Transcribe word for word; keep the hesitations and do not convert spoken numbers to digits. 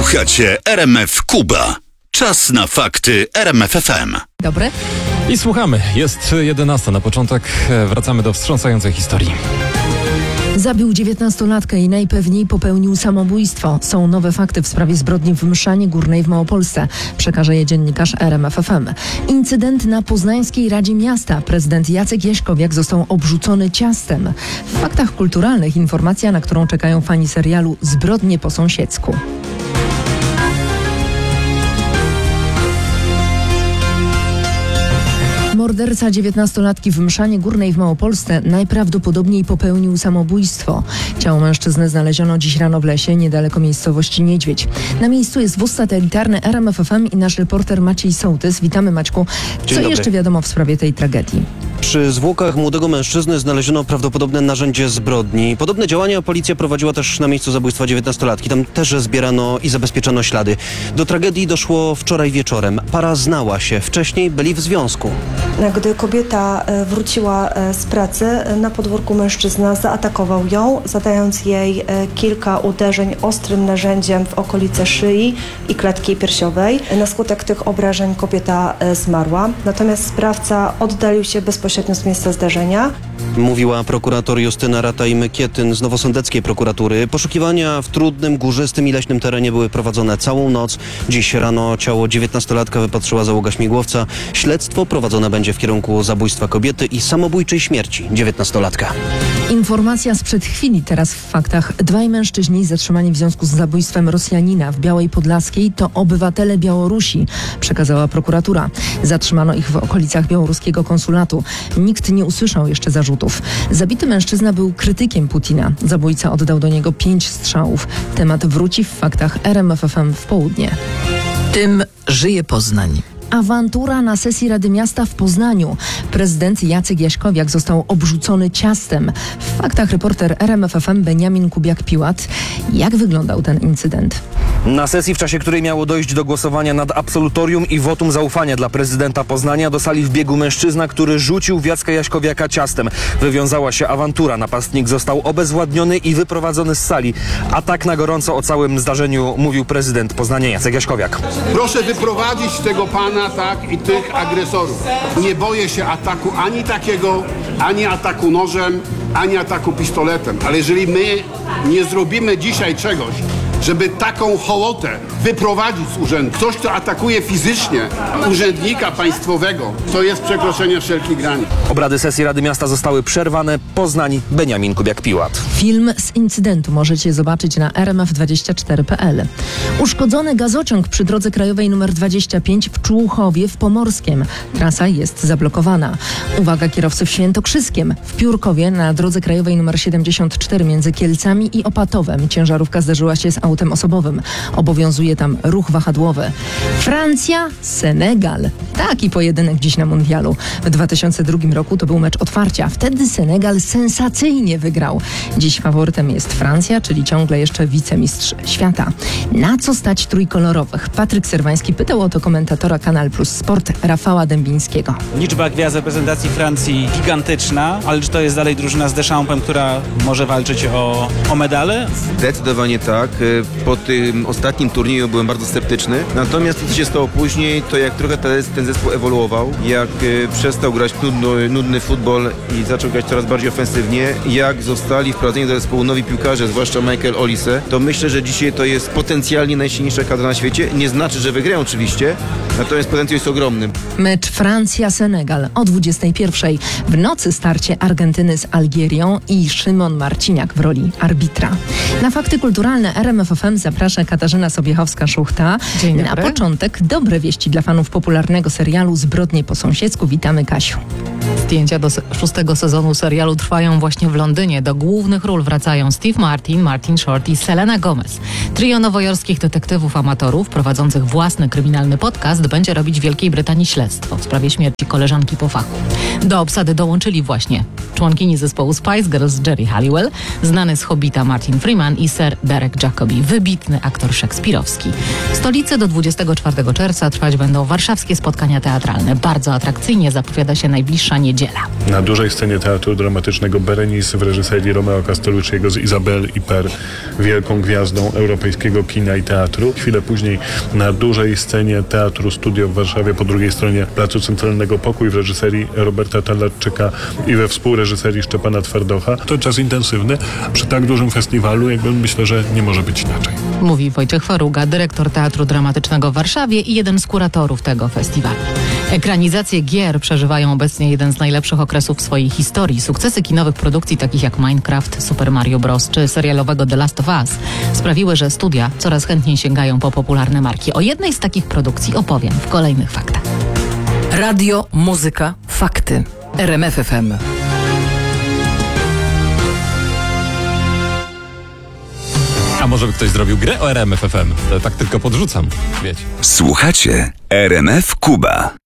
Słuchacie R M F Kuba. Czas na fakty R M F F M. Dobry. I słuchamy. Jest jedenasta. Na początek wracamy do wstrząsającej historii. Zabił dziewiętnastolatkę i najpewniej popełnił samobójstwo. Są nowe fakty w sprawie zbrodni w Mszanie Górnej w Małopolsce. Przekaże je dziennikarz R M F F M. Incydent na Poznańskiej Radzie Miasta. Prezydent Jacek Jaśkowiak został obrzucony ciastem. W faktach kulturalnych informacja, na którą czekają fani serialu Zbrodnie po sąsiedzku. Morderca dziewiętnastolatki w Mszanie Górnej w Małopolsce najprawdopodobniej popełnił samobójstwo. Ciało mężczyzny znaleziono dziś rano w lesie, niedaleko miejscowości Niedźwiedź. Na miejscu jest wóz satelitarny R M F F M i nasz reporter Maciej Sołtys. Witamy, Maćku. Co Dzień jeszcze dobry. wiadomo w sprawie tej tragedii? Przy zwłokach młodego mężczyzny znaleziono prawdopodobne narzędzie zbrodni. Podobne działania policja prowadziła też na miejscu zabójstwa dziewiętnastolatki. Tam też zbierano i zabezpieczano ślady. Do tragedii doszło wczoraj wieczorem. Para znała się. Wcześniej byli w związku. Gdy kobieta wróciła z pracy, na podwórku mężczyzna zaatakował ją, zadając jej kilka uderzeń ostrym narzędziem w okolice szyi i klatki piersiowej. Na skutek tych obrażeń kobieta zmarła. Natomiast sprawca oddalił się bezpośrednio z miejsca zdarzenia. Mówiła prokurator Justyna Rataj-Mykietyn z Nowosądeckiej Prokuratury. Poszukiwania w trudnym, górzystym i leśnym terenie były prowadzone całą noc. Dziś rano ciało dziewiętnastolatka wypatrzyła załoga śmigłowca. Śledztwo prowadzone będzie w kierunku zabójstwa kobiety i samobójczej śmierci dziewiętnastolatka. Informacja sprzed chwili teraz w faktach. Dwaj mężczyźni zatrzymani w związku z zabójstwem Rosjanina w Białej Podlaskiej to obywatele Białorusi, przekazała prokuratura. Zatrzymano ich w okolicach białoruskiego konsulatu. Nikt nie usłyszał jeszcze zarzutów. Zabity mężczyzna był krytykiem Putina. Zabójca oddał do niego pięć strzałów. Temat wróci w faktach R M F F M w południe. Tym żyje Poznań. Awantura na sesji Rady Miasta w Poznaniu. Prezydent Jacek Jaśkowiak został obrzucony ciastem. W faktach reporter R M F F M Beniamin Kubiak-Piłat. Jak wyglądał ten incydent? Na sesji, w czasie której miało dojść do głosowania nad absolutorium i wotum zaufania dla prezydenta Poznania, do sali wbiegł mężczyzna, który rzucił w Jacka Jaśkowiaka ciastem. Wywiązała się awantura. Napastnik został obezwładniony i wyprowadzony z sali. A tak na gorąco o całym zdarzeniu mówił prezydent Poznania Jacek Jaśkowiak. Proszę wyprowadzić tego pana, tak, i tych agresorów. Nie boję się ataku ani takiego, ani ataku nożem, ani ataku pistoletem. Ale jeżeli my nie zrobimy dzisiaj czegoś, żeby taką hołotę wyprowadzić z urzędu. Ktoś, kto atakuje fizycznie urzędnika państwowego, to jest przekroczenie wszelkich granic. Obrady sesji Rady Miasta zostały przerwane. Poznań, Beniamin Kubiak-Piłat. Film z incydentu możecie zobaczyć na r m f dwadzieścia cztery kropka p l. Uszkodzony gazociąg przy drodze krajowej nr dwadzieścia pięć w Człuchowie w Pomorskiem. Trasa jest zablokowana. Uwaga kierowcy w Świętokrzyskiem. W Piórkowie na drodze krajowej nr siedemdziesiąt cztery między Kielcami i Opatowem ciężarówka zderzyła się z autem osobowym. Obowiązuje tam ruch wahadłowy. Francja, Senegal. Taki pojedynek dziś na mundialu. W dwa tysiące drugim roku to był mecz otwarcia. Wtedy Senegal sensacyjnie wygrał. Dziś faworytem jest Francja, czyli ciągle jeszcze wicemistrz świata. Na co stać trójkolorowych? Patryk Serwański pytał o to komentatora Kanal Plus Sport Rafała Dębińskiego. Liczba gwiazd reprezentacji Francji gigantyczna, ale czy to jest dalej drużyna z Deschampsem, która może walczyć o, o medale? Zdecydowanie tak. Po tym ostatnim turnieju byłem bardzo sceptyczny. Natomiast to, co się stało później, to jak trochę ten, ten zespół ewoluował, jak e, przestał grać nudny, nudny futbol i zaczął grać coraz bardziej ofensywnie, jak zostali wprowadzeni do zespołu nowi piłkarze, zwłaszcza Michael Olise, to myślę, że dzisiaj to jest potencjalnie najsilniejsza kadra na świecie. Nie znaczy, że wygrają oczywiście, natomiast potencjał jest ogromny. Mecz Francja-Senegal o dwudziestej pierwszej. W nocy starcie Argentyny z Algierią i Szymon Marciniak w roli arbitra. Na fakty kulturalne R M F F M zaprasza Katarzyna Sobiechowska-Szuchta. Dzień Na dobry. początek dobre wieści dla fanów popularnego serialu Zbrodnie po sąsiedzku. Witamy, Kasiu. Zdjęcia do se- szóstego sezonu serialu trwają właśnie w Londynie. Do głównych ról wracają Steve Martin, Martin Short i Selena Gomez. Trio nowojorskich detektywów amatorów prowadzących własny kryminalny podcast będzie robić w Wielkiej Brytanii śledztwo w sprawie śmierci koleżanki po fachu. Do obsady dołączyli właśnie członkini zespołu Spice Girls Jerry Halliwell, znany z Hobbita Martin Freeman i Sir Derek Jacobi, wybitny aktor szekspirowski. W stolicy do dwudziestego czwartego czerwca trwać będą warszawskie spotkania teatralne. Bardzo atrakcyjnie zapowiada się najbliższa niedziela. niedziela. Na dużej scenie Teatru Dramatycznego Berenice w reżyserii Romeo Castellucciego z Isabel Iper, wielką gwiazdą europejskiego kina i teatru. Chwilę później na dużej scenie Teatru Studio w Warszawie po drugiej stronie Placu Centralnego Pokój w reżyserii Roberta Talarczyka i we współreżyserii Szczepana Twardocha. To czas intensywny. Przy tak dużym festiwalu jakby myślę, że nie może być inaczej. Mówi Wojciech Faruga, dyrektor Teatru Dramatycznego w Warszawie i jeden z kuratorów tego festiwalu. Ekranizacje gier przeżywają obecnie jeden z najlepszych okresów w swojej historii. Sukcesy kinowych produkcji takich jak Minecraft, Super Mario Bros. Czy serialowego The Last of Us sprawiły, że studia coraz chętniej sięgają po popularne marki. O jednej z takich produkcji opowiem w kolejnych faktach. Radio, muzyka, fakty. R M F F M. A może by ktoś zrobił grę o R M F F M? To tak tylko podrzucam, wiecie. Słuchacie R M F Kuba.